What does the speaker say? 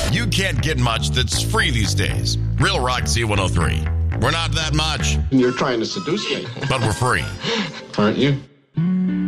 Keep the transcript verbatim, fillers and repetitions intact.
You can't get much that's free these days. Real Rock Z one oh three. We're not that much, You're trying to seduce me, but we're free. aren't you?